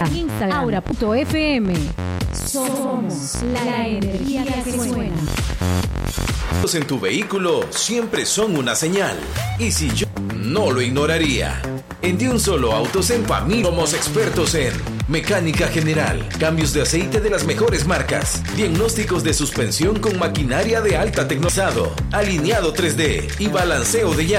Instagram, aura.fm. Somos la energía que suena. En tu vehículo siempre son una señal. Y si yo no lo ignoraría. En De Un Solo Autos en Pamir somos expertos en mecánica general, cambios de aceite de las mejores marcas, diagnósticos de suspensión con maquinaria de alta tecnología, alineado 3D y balanceo de llantas.